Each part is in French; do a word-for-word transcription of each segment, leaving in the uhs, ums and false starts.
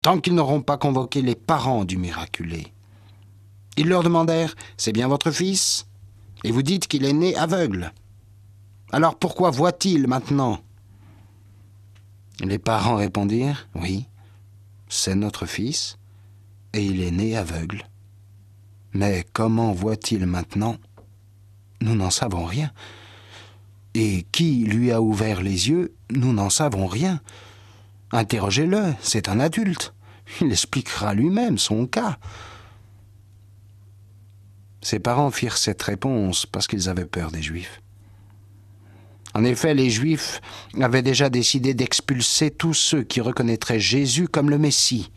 tant qu'ils n'auront pas convoqué les parents du miraculé. Ils leur demandèrent « C'est bien votre fils ?» Et vous dites qu'il est né aveugle. Alors pourquoi voit-il maintenant ? Les parents répondirent « Oui, c'est notre fils, et il est né aveugle. Mais comment voit-il maintenant ? Nous n'en savons rien. Et qui lui a ouvert les yeux ? Nous n'en savons rien. Interrogez-le, c'est un adulte. Il expliquera lui-même son cas. » Ses parents firent cette réponse parce qu'ils avaient peur des Juifs. En effet, les Juifs avaient déjà décidé d'expulser tous ceux qui reconnaîtraient Jésus comme le Messie.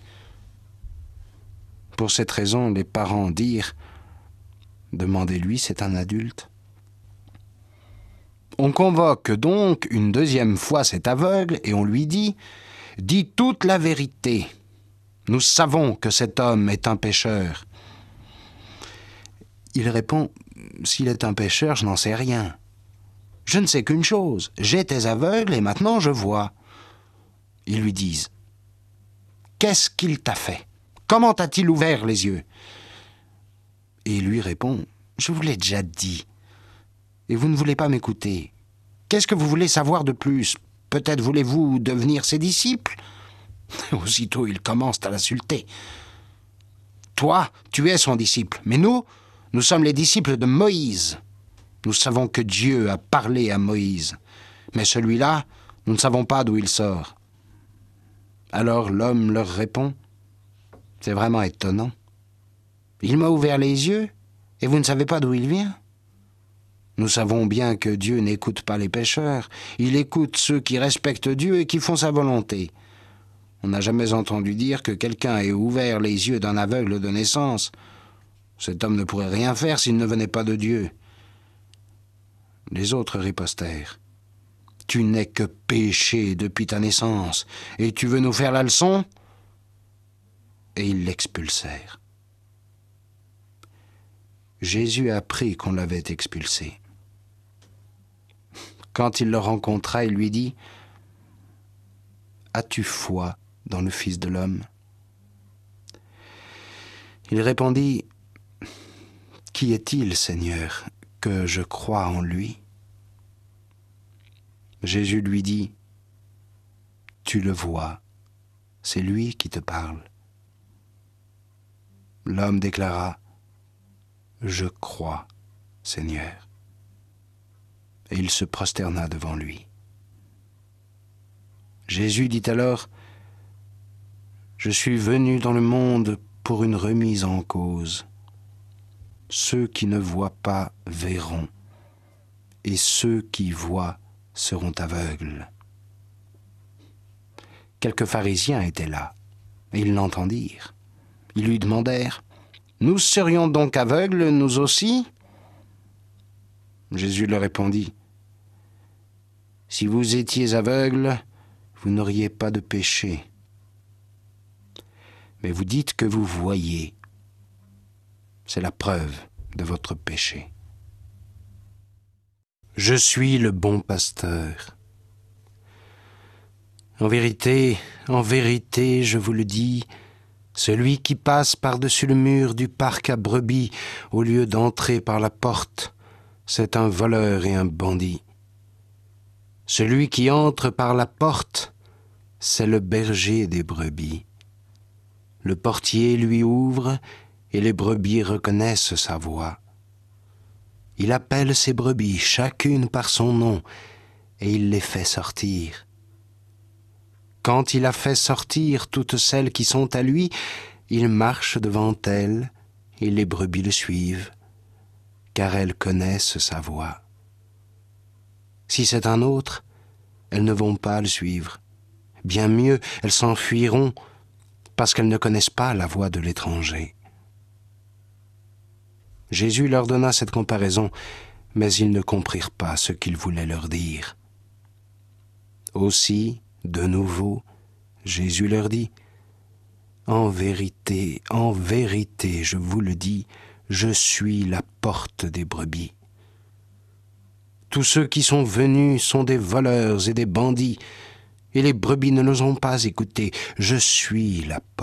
Pour cette raison, les parents dirent « Demandez-lui, c'est un adulte. » On convoque donc une deuxième fois cet aveugle et on lui dit « Dis toute la vérité. Nous savons que cet homme est un pécheur. » Il répond « S'il est un pécheur, je n'en sais rien. Je ne sais qu'une chose, j'étais aveugle et maintenant je vois. » Ils lui disent « Qu'est-ce qu'il t'a fait ? Comment a-t-il ouvert les yeux ?» Et il lui répond « Je vous l'ai déjà dit. Et vous ne voulez pas m'écouter. Qu'est-ce que vous voulez savoir de plus ? Peut-être voulez-vous devenir ses disciples ?» Aussitôt, ils commencent à l'insulter. « Toi, tu es son disciple, mais nous, nous sommes les disciples de Moïse. Nous savons que Dieu a parlé à Moïse, mais celui-là, nous ne savons pas d'où il sort. » Alors l'homme leur répond « C'est vraiment étonnant. Il m'a ouvert les yeux, et vous ne savez pas d'où il vient ? Nous savons bien que Dieu n'écoute pas les pécheurs, il écoute ceux qui respectent Dieu et qui font sa volonté. On n'a jamais entendu dire que quelqu'un ait ouvert les yeux d'un aveugle de naissance. Cet homme ne pourrait rien faire s'il ne venait pas de Dieu. » Les autres ripostèrent. « Tu n'es que péché depuis ta naissance, et tu veux nous faire la leçon ?» Et ils l'expulsèrent. Jésus apprit qu'on l'avait expulsé. Quand il le rencontra, il lui dit « As-tu foi dans le Fils de l'homme ?» Il répondit « Qui est-il, Seigneur, que je croie en lui ?» Jésus lui dit « Tu le vois, c'est lui qui te parle. » L'homme déclara « Je crois, Seigneur. » Et il se prosterna devant lui. Jésus dit alors « Je suis venu dans le monde pour une remise en cause. Ceux qui ne voient pas verront, et ceux qui voient seront aveugles. » Quelques pharisiens étaient là, et ils l'entendirent. Ils lui demandèrent « Nous serions donc aveugles, nous aussi ?» Jésus leur répondit « Si vous étiez aveugles, vous n'auriez pas de péché. Mais vous dites que vous voyez. C'est la preuve de votre péché. Je suis le bon pasteur. En vérité, en vérité, je vous le dis, celui qui passe par-dessus le mur du parc à brebis au lieu d'entrer par la porte, c'est un voleur et un bandit. Celui qui entre par la porte, c'est le berger des brebis. Le portier lui ouvre et les brebis reconnaissent sa voix. Il appelle ses brebis, chacune par son nom, et il les fait sortir. Quand il a fait sortir toutes celles qui sont à lui, il marche devant elles, et les brebis le suivent, car elles connaissent sa voix. Si c'est un autre, elles ne vont pas le suivre. Bien mieux, elles s'enfuiront, parce qu'elles ne connaissent pas la voix de l'étranger. Jésus leur donna cette comparaison, mais ils ne comprirent pas ce qu'il voulait leur dire. Aussi, de nouveau, Jésus leur dit « En vérité, en vérité, je vous le dis, je suis la porte des brebis. Tous ceux qui sont venus sont des voleurs et des bandits, et les brebis ne nous ont pas écoutés. Je suis la